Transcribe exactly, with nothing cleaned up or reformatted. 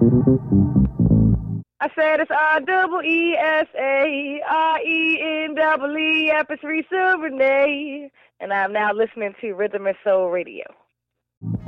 I said it's R double E S A R E N double E F. It's Risa Renee, and I'm now listening to Rhythm and Soul Radio.